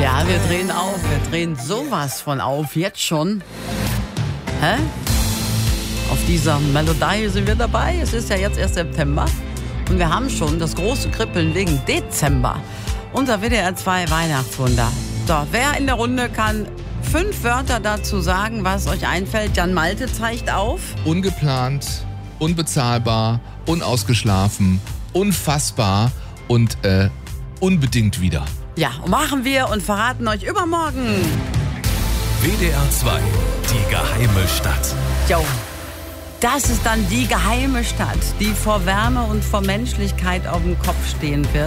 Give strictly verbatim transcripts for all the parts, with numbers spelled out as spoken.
Ja, wir drehen auf. Wir drehen sowas von auf. Jetzt schon. Hä? Auf dieser Melodie sind wir dabei. Es ist ja jetzt erst September. Und wir haben schon das große Kribbeln wegen Dezember. Unser W D R zwei Weihnachtswunder. So, wer in der Runde kann fünf Wörter dazu sagen, was euch einfällt? Jan Malte zeigt auf. Ungeplant, unbezahlbar, unausgeschlafen, unfassbar und äh, unbedingt wieder. Ja, und machen wir und verraten euch übermorgen. W D R zwei, die geheime Stadt. Jo, das ist dann die geheime Stadt, die vor Wärme und vor Menschlichkeit auf dem Kopf stehen wird.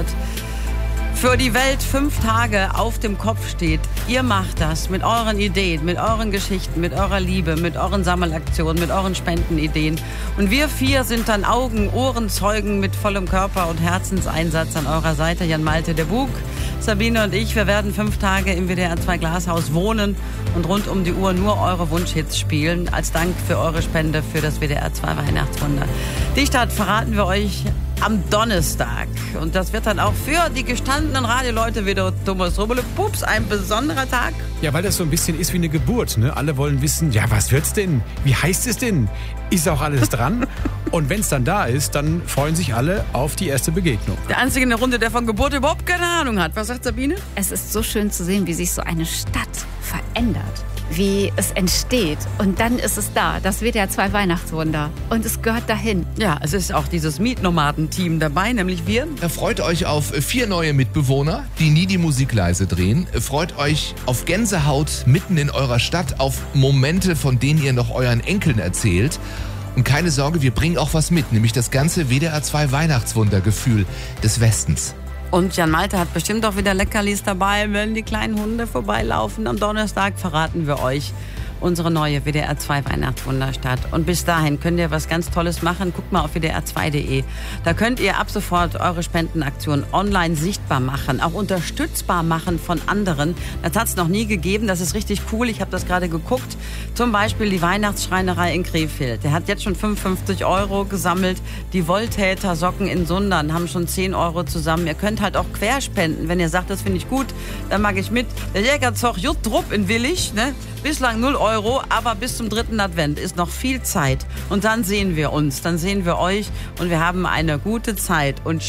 Für die Welt fünf Tage auf dem Kopf steht. Ihr macht das mit euren Ideen, mit euren Geschichten, mit eurer Liebe, mit euren Sammelaktionen, mit euren Spendenideen. Und wir vier sind dann Augen, Ohren, Zeugen mit vollem Körper und Herzenseinsatz an eurer Seite. Jan Malte, der Bug, Sabine und ich, wir werden fünf Tage im W D R zwei Glashaus wohnen und rund um die Uhr nur eure Wunschhits spielen. Als Dank für eure Spende für das W D R zwei Weihnachtswunder. Die Stadt verraten wir euch am Donnerstag. Und das wird dann auch für die gestandenen Radioleute wieder Thomas Rubele Pups ein besonderer Tag. Ja, weil das so ein bisschen ist wie eine Geburt. Ne? Alle wollen wissen, ja, was wird's denn? Wie heißt es denn? Ist auch alles dran? Und wenn es dann da ist, dann freuen sich alle auf die erste Begegnung. Der Einzige in der Runde, der von Geburt überhaupt keine Ahnung hat. Was sagt Sabine? Es ist so schön zu sehen, wie sich so eine Stadt verändert. Wie es entsteht. Und dann ist es da, das W D R zwei Weihnachtswunder. Und es gehört dahin. Ja, es ist auch dieses Mietnomaden-Team dabei, nämlich wir. Freut euch auf vier neue Mitbewohner, die nie die Musik leise drehen. Freut euch auf Gänsehaut mitten in eurer Stadt, auf Momente, von denen ihr noch euren Enkeln erzählt. Und keine Sorge, wir bringen auch was mit, nämlich das ganze W D R zwei Weihnachtswundergefühl des Westens. Und Jan Malte hat bestimmt auch wieder Leckerlis dabei, wenn die kleinen Hunde vorbeilaufen. Am Donnerstag verraten wir euch unsere neue W D R zwei Weihnachtswunderstadt. Und bis dahin könnt ihr was ganz Tolles machen. Guckt mal auf W D R zwei punkt de. Da könnt ihr ab sofort eure Spendenaktion online sichtbar machen, auch unterstützbar machen von anderen. Das hat es noch nie gegeben. Das ist richtig cool. Ich habe das gerade geguckt. Zum Beispiel die Weihnachtsschreinerei in Krefeld. Der hat jetzt schon fünfundfünfzig Euro gesammelt. Die Wohltäter Socken in Sundern haben schon zehn Euro zusammen. Ihr könnt halt auch querspenden. Wenn ihr sagt, das finde ich gut, dann mag ich mit. Der Jägerzog Juttrup in Willig, ne? Bislang null Euro, aber bis zum dritten Advent ist noch viel Zeit. Und dann sehen wir uns, dann sehen wir euch und wir haben eine gute Zeit und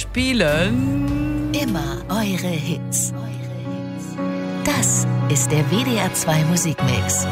spielen immer eure Hits. Das ist der W D R zwei Musikmix.